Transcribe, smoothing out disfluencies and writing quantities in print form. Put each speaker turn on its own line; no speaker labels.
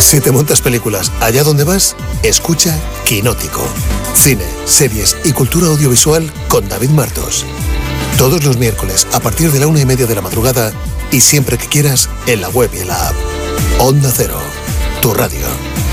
Si te montas películas allá donde vas, escucha Quinótico. Cine, series y cultura audiovisual con David Martos. Todos los miércoles a partir de la 1:30 de la madrugada y siempre que quieras en la web y en la app. Onda Cero, tu radio.